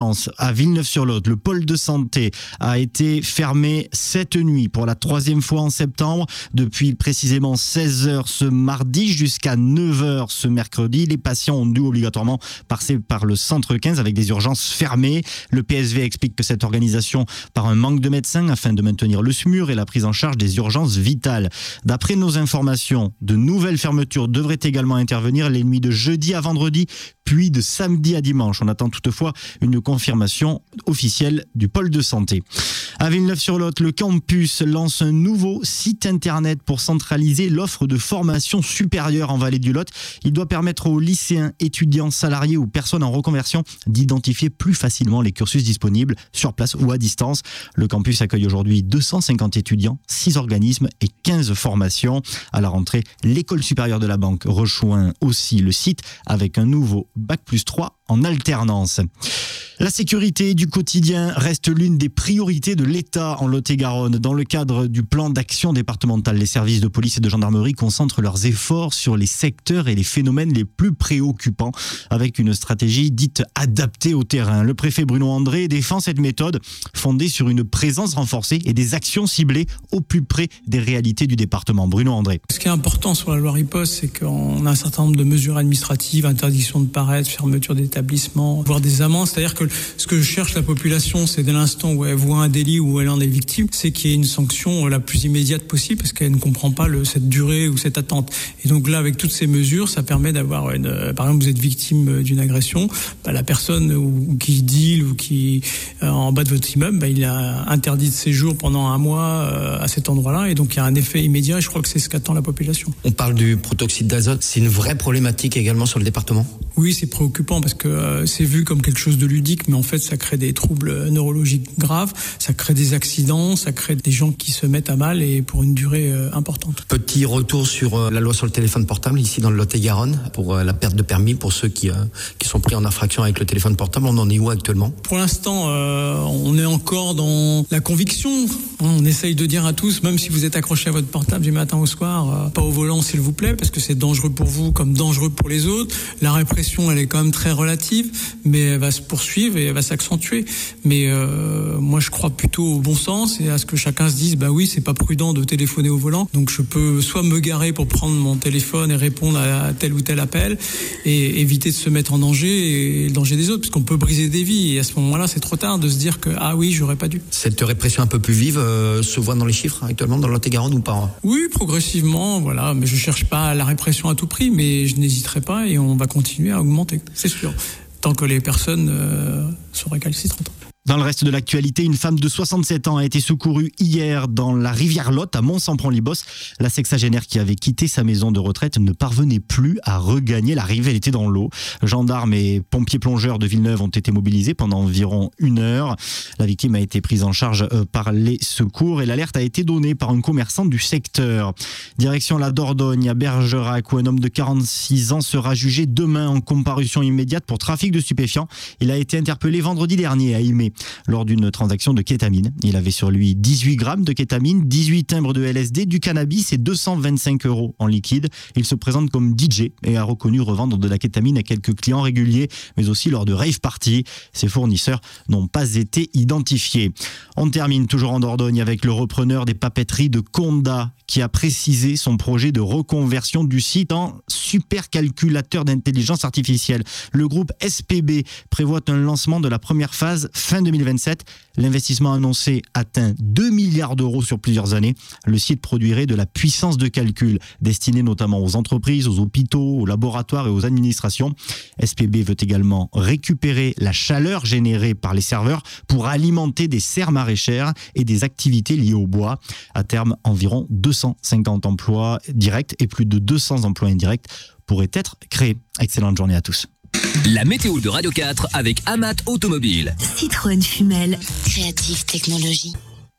l'urgence à Villeneuve-sur-Lot, le pôle de santé a été fermé cette nuit pour la 3e fois en septembre. Depuis précisément 16h ce mardi jusqu'à 9h ce mercredi. Les patients ont dû obligatoirement passer par le centre 15 avec des urgences fermées. Le PSV explique que cette organisation par un manque de médecins afin de maintenir le SMUR et la prise en charge des urgences vitales. D'après nos informations, de nouvelles fermetures devraient également intervenir les nuits de jeudi à vendredi, puis de samedi à dimanche. On attend toutefois une confirmation officielle du pôle de santé. À Villeneuve-sur-Lot, le campus lance un nouveau site internet pour centraliser l'offre de formation supérieure en Vallée du Lot. Il doit permettre aux lycéens, étudiants, salariés ou personnes en reconversion d'identifier plus facilement les cursus disponibles sur place ou à distance. Le campus accueille aujourd'hui 250 étudiants, 6 organismes et 15 formations. À la rentrée, l'école supérieure de la banque rejoint aussi le site avec un nouveau Bac+3 en alternance. La sécurité du quotidien reste l'une des priorités de l'État en Lot-et-Garonne. Dans le cadre du plan d'action départemental, les services de police et de gendarmerie concentrent leurs efforts sur les secteurs et les phénomènes les plus préoccupants avec une stratégie dite adaptée au terrain. Le préfet Bruno André défend cette méthode fondée sur une présence renforcée et des actions ciblées au plus près des réalités du département. Bruno André. Ce qui est important sur la loi riposte, c'est qu'on a un certain nombre de mesures administratives, interdiction de paraître, fermeture d'établissements, voire des amendes. C'est-à-dire que ce que cherche la population, c'est dès l'instant où elle voit un délit ou elle en est victime, c'est qu'il y ait une sanction la plus immédiate possible parce qu'elle ne comprend pas cette durée ou cette attente. Et donc là, avec toutes ces mesures, ça permet d'avoir par exemple, vous êtes victime d'une agression, la personne qui deal ou qui en bas de votre immeuble, il a interdit de séjour pendant un mois à cet endroit-là, et donc il y a un effet immédiat. Et je crois que c'est ce qu'attend la population. On parle du protoxyde d'azote, c'est une vraie problématique également sur le département ? Oui, c'est préoccupant parce que c'est vu comme quelque chose de ludique, mais en fait, ça crée des troubles neurologiques graves, ça crée des accidents, ça crée des gens qui se mettent à mal et pour une durée importante. Petit retour sur la loi sur le téléphone portable ici dans le Lot-et-Garonne pour la perte de permis pour ceux qui sont pris en infraction avec le téléphone portable. On en est où actuellement ? Pour l'instant, on est encore dans la conviction. On essaye de dire à tous, même si vous êtes accroché à votre portable du matin au soir, pas au volant s'il vous plaît, parce que c'est dangereux pour vous comme dangereux pour les autres. La répression, elle est quand même très relative, mais elle va se poursuivre et elle va s'accentuer. Mais moi, je crois plutôt au bon sens et à ce que chacun se dise, oui, c'est pas prudent de téléphoner au volant. Donc je peux soit me garer pour prendre mon téléphone et répondre à tel ou tel appel et éviter de se mettre en danger et le danger des autres, parce qu'on peut briser des vies. Et à ce moment-là, c'est trop tard de se dire que oui, j'aurais pas dû. Cette répression un peu plus vive se voit dans les chiffres actuellement dans le Lot-et-Garonne ou pas ? Oui, progressivement, voilà. Mais je cherche pas la répression à tout prix, mais je n'hésiterai pas et on va continuer à augmenter, c'est sûr, tant que les personnes sont récalcitrantes. Dans le reste de l'actualité, une femme de 67 ans a été secourue hier dans la rivière Lot à Mont-Sampron-Libos. La sexagénaire qui avait quitté sa maison de retraite ne parvenait plus à regagner la rive. Elle était dans l'eau. Gendarmes et pompiers plongeurs de Villeneuve ont été mobilisés pendant environ 1 heure. La victime a été prise en charge par les secours et l'alerte a été donnée par un commerçant du secteur. Direction la Dordogne à Bergerac où un homme de 46 ans sera jugé demain en comparution immédiate pour trafic de stupéfiants. Il a été interpellé vendredi dernier à Aimé lors d'une transaction de kétamine. Il avait sur lui 18 grammes de kétamine, 18 timbres de LSD, du cannabis et 225 € en liquide. Il se présente comme DJ et a reconnu revendre de la kétamine à quelques clients réguliers, mais aussi lors de rave parties. Ses fournisseurs n'ont pas été identifiés. On termine toujours en Dordogne avec le repreneur des papeteries de Condat qui a précisé son projet de reconversion du site en supercalculateur d'intelligence artificielle. Le groupe SPB prévoit un lancement de la première phase fin 2027. L'investissement annoncé atteint 2 milliards d'euros sur plusieurs années. Le site produirait de la puissance de calcul destinée notamment aux entreprises, aux hôpitaux, aux laboratoires et aux administrations. SPB veut également récupérer la chaleur générée par les serveurs pour alimenter des serres maraîchères et des activités liées au bois. À terme, environ 250 emplois directs et plus de 200 emplois indirects pourraient être créés. Excellente journée à tous. La météo de Radio 4 avec Amat Automobile. Citroën Fumel, Creative Technologies.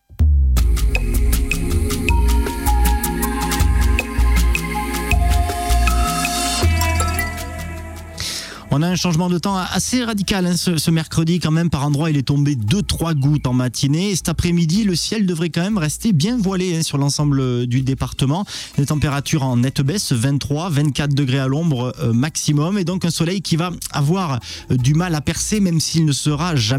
On a un changement de temps assez radical ce mercredi quand même. Par endroits, il est tombé 2-3 gouttes en matinée. Et cet après-midi, le ciel devrait quand même rester bien voilé sur l'ensemble du département. Les températures en nette baisse, 23-24 degrés à l'ombre maximum. Et donc un soleil qui va avoir du mal à percer, même s'il ne sera jamais